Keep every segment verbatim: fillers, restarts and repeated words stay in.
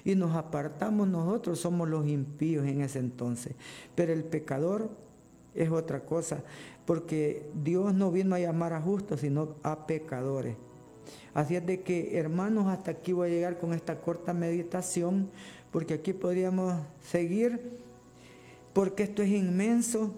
y nos apartamos nosotros, somos los impíos en ese entonces. Pero el pecador es otra cosa, porque Dios no vino a llamar a justos, sino a pecadores. Así es de que, hermanos, hasta aquí voy a llegar con esta corta meditación, porque aquí podríamos seguir, porque esto es inmenso.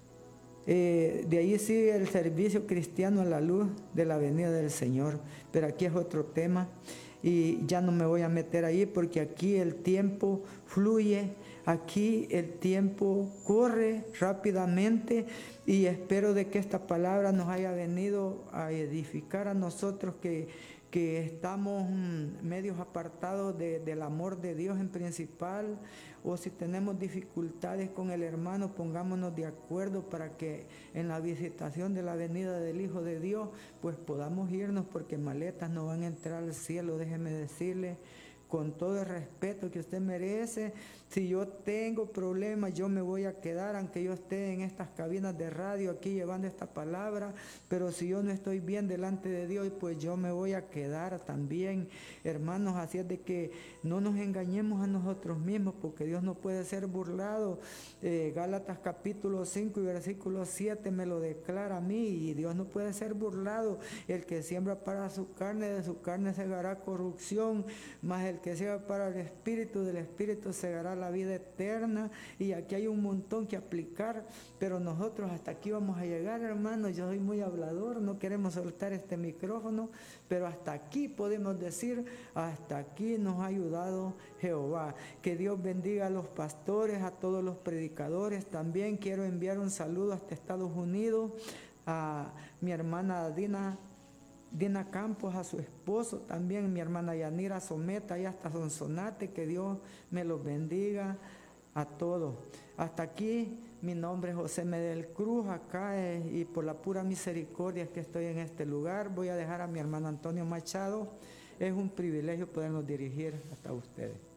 Eh, de ahí sigue el servicio cristiano a la luz de la venida del Señor, pero aquí es otro tema y ya no me voy a meter ahí, porque aquí el tiempo fluye, aquí el tiempo corre rápidamente, y espero de que esta palabra nos haya venido a edificar a nosotros que, que estamos mm, medios apartados de, del amor de Dios en principal, o si tenemos dificultades con el hermano, pongámonos de acuerdo para que en la visitación de la venida del Hijo de Dios, pues podamos irnos, porque maletas no van a entrar al cielo. Déjeme decirle, con todo el respeto que usted merece, si yo tengo problemas, yo me voy a quedar, aunque yo esté en estas cabinas de radio aquí llevando esta palabra, pero si yo no estoy bien delante de Dios, pues yo me voy a quedar también, hermanos. Así es de que no nos engañemos a nosotros mismos, porque Dios no puede ser burlado. eh, Gálatas capítulo cinco y versículo siete me lo declara a mí, y Dios no puede ser burlado. El que siembra para su carne, de su carne segará corrupción, mas el que siembra para el Espíritu, del Espíritu segará la vida eterna. Y aquí hay un montón que aplicar, pero nosotros hasta aquí vamos a llegar, hermanos. Yo soy muy hablador, no queremos soltar este micrófono, pero hasta aquí podemos decir, hasta aquí nos ha ayudado Jehová. Que Dios bendiga a los pastores, a todos los predicadores. También quiero enviar un saludo hasta Estados Unidos a mi hermana Dina Dina Campos, a su esposo, también mi hermana Yanira Someta, y hasta Sonsonate. Que Dios me los bendiga a todos. Hasta aquí, mi nombre es José Medel Cruz, acá es, y por la pura misericordia es que estoy en este lugar. Voy a dejar a mi hermano Antonio Machado. Es un privilegio podernos dirigir hasta ustedes.